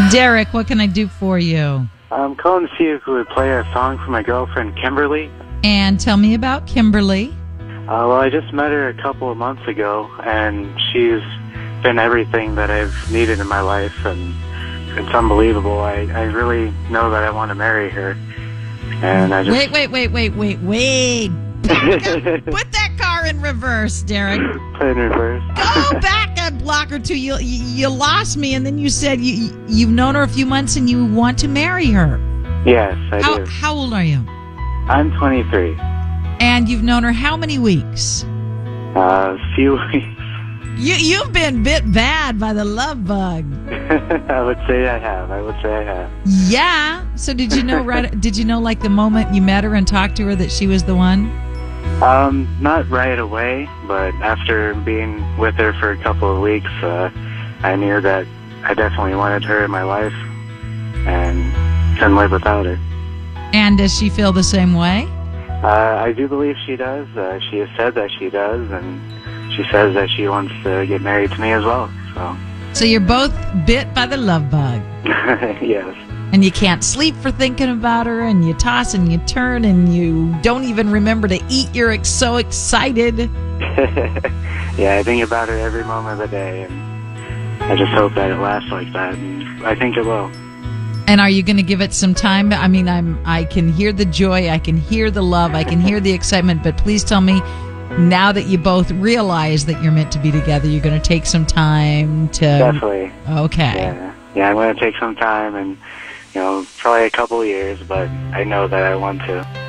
Derek, what can I do for you? I'm calling to see if we would play a song for my girlfriend, Kimberly. And tell me about Kimberly. Well, I just met her a couple of months ago, and she's been everything that I've needed in my life, and it's unbelievable. I really know that I want to marry her, and I just... Wait. Put that car in reverse, Derek. Put it in reverse. Go back a block or two. You lost me, and then you said you've known her a few months and you want to marry her. Yes, I do. How old are you? I'm 23. And you've known her how many weeks? A few weeks. You've been bit bad by the love bug. I would say I have. Yeah. So did you know did you know like the moment you met her and talked to her that she was the one? Not right away, but after being with her for a couple of weeks, I knew that I definitely wanted her in my life and couldn't live without her. And does she feel the same way? I do believe she does. She has said that she does, and she says that she wants to get married to me as well. So you're both bit by the love bug. Yes. And you can't sleep for thinking about her, and you toss and you turn, and you don't even remember to eat. You're so excited. Yeah, I think about her every moment of the day, and I just hope that it lasts like that, and I think it will. And are you going to give it some time? I mean, I can hear the joy, I can hear the love, I can hear the excitement, but please tell me, now that you both realize that you're meant to be together, you're going to take some time to... Definitely. Okay. Yeah, I'm going to take some time and, probably a couple of years, but I know that I want to.